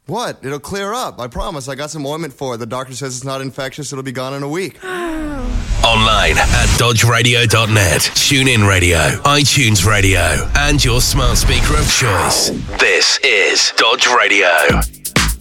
What? It'll clear up. I promise. I got some ointment for it. The doctor says it's not infectious. It'll be gone in a week. Online at dodgeradio.net, TuneIn Radio, iTunes Radio, and your smart speaker of choice. This is Dodge Radio.